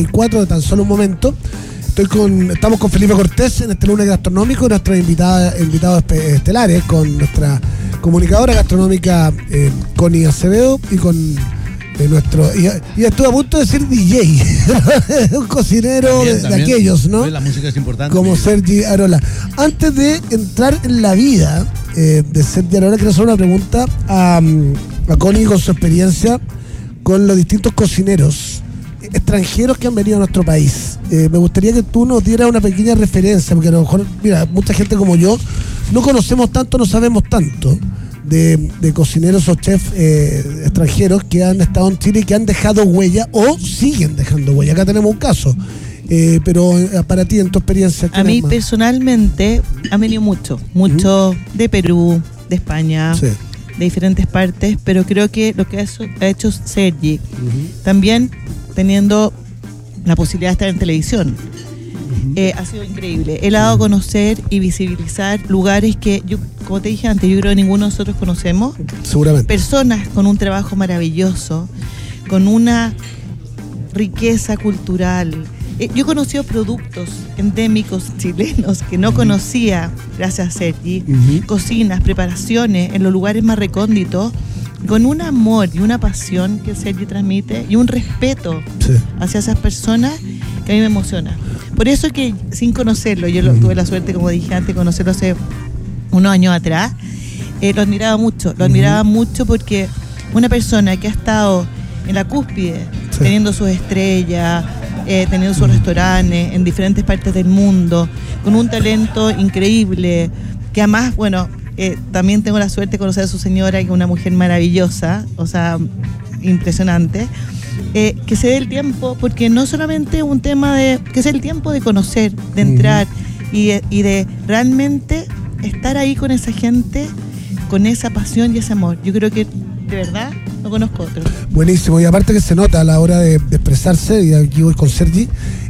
4 de tan solo un momento. Estamos con Felipe Cortés en este lunes gastronómico, nuestros invitados estelares, con nuestra comunicadora gastronómica Connie Acevedo y con y estuve a punto de decir DJ, un cocinero de aquellos, ¿no? La música es importante. Como Sergi Arola. Antes de entrar en la vida de Sergi Arola, quiero hacer una pregunta a Connie con su experiencia con los distintos cocineros extranjeros que han venido a nuestro país. Me gustaría que tú nos dieras una pequeña referencia, porque a lo mejor, mira, mucha gente como yo no conocemos tanto, no sabemos tanto de cocineros o chefs extranjeros que han estado en Chile y que han dejado huella o siguen dejando huella. Acá tenemos un caso, pero para ti, en tu experiencia. A mí personalmente han venido mucho de Perú, de España, sí, de diferentes partes, pero creo que lo que ha hecho Sergi, también teniendo la posibilidad de estar en televisión, ha sido increíble. Él ha dado a conocer y visibilizar lugares que yo, como te dije antes, yo creo que ninguno de nosotros conocemos. Seguramente. Personas con un trabajo maravilloso, con una riqueza cultural. Yo he conocido productos endémicos chilenos que no conocía, gracias a Sergi. Cocinas, preparaciones en los lugares más recónditos, con un amor y una pasión que Sergi transmite y un respeto hacia esas personas que a mí me emociona. Por eso es que, sin conocerlo, yo tuve la suerte, como dije antes, de conocerlo hace unos años atrás, lo admiraba mucho porque una persona que ha estado en la cúspide, teniendo sus estrellas, teniendo sus restaurantes en diferentes partes del mundo, con un talento increíble, que además, bueno, también tengo la suerte de conocer a su señora, que es una mujer maravillosa, o sea, impresionante. Que se dé el tiempo, porque no solamente un tema que sea el tiempo de conocer, de entrar y de realmente estar ahí con esa gente, con esa pasión y ese amor. Yo creo que de verdad no conozco otro. Buenísimo, y aparte que se nota a la hora de expresarse, y aquí voy con Sergi,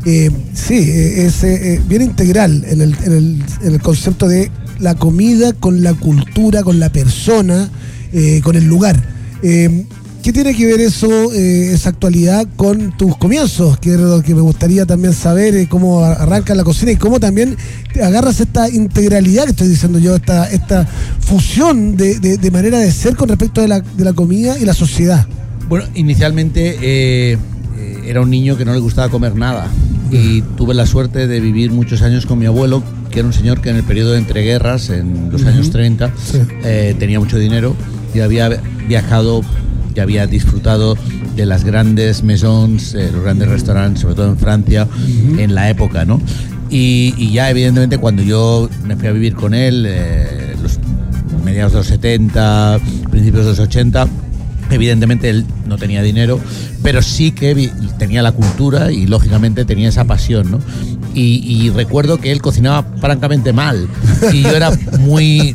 es bien integral en el concepto de la comida con la cultura, con la persona, con el lugar. ¿Qué tiene que ver eso, esa actualidad, con tus comienzos? Que es lo que me gustaría también saber, cómo arranca la cocina y cómo también agarras esta integralidad que estoy diciendo yo, esta fusión de manera de ser con respecto de la comida y la sociedad. Bueno, inicialmente era un niño que no le gustaba comer nada y tuve la suerte de vivir muchos años con mi abuelo, que era un señor que en el periodo de entreguerras, en los años 30, tenía mucho dinero y había viajado y había disfrutado de las grandes maisons, los grandes restaurantes, sobre todo en Francia, en la época, ¿no? Y ya evidentemente cuando yo me fui a vivir con él, los mediados de los 70, principios de los 80, evidentemente él no tenía dinero, pero sí que tenía la cultura y lógicamente tenía esa pasión, ¿no? Y recuerdo que él cocinaba francamente mal y yo era muy...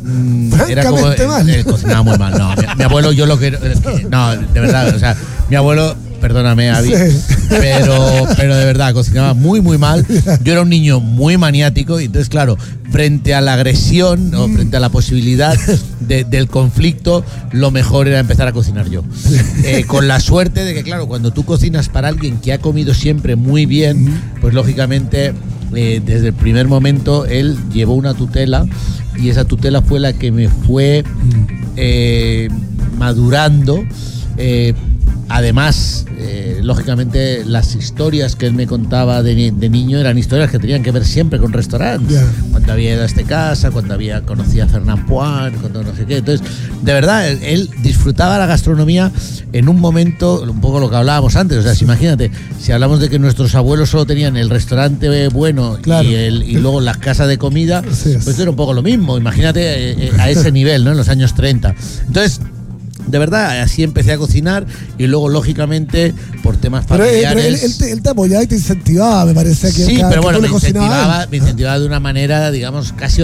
cocinaba muy mal. No, mi abuelo, yo lo que... No, de verdad, o sea, mi abuelo... Perdóname, Avi, pero de verdad, cocinaba muy, muy mal. Yo era un niño muy maniático y entonces, claro, frente a la agresión o frente a la posibilidad del conflicto, lo mejor era empezar a cocinar yo. Con la suerte de que, claro, cuando tú cocinas para alguien que ha comido siempre muy bien, pues lógicamente, desde el primer momento, él llevó una tutela y esa tutela fue la que me fue madurando. Además, lógicamente, las historias que él me contaba de niño eran historias que tenían que ver siempre con restaurantes. Cuando había ido a esta casa, cuando conocía a Fernand Poin, cuando no sé qué. Entonces, de verdad, él disfrutaba la gastronomía en un momento, un poco lo que hablábamos antes. O sea, imagínate, si hablamos de que nuestros abuelos solo tenían el restaurante bueno y luego las casas de comida, pues era un poco lo mismo. Imagínate a ese nivel, ¿no? En los años 30. Entonces, de verdad, así empecé a cocinar y luego, lógicamente, por temas familiares... Pero él te apoyaba y te incentivaba, me parece. Sí, pero bueno, me incentivaba de una manera, digamos, casi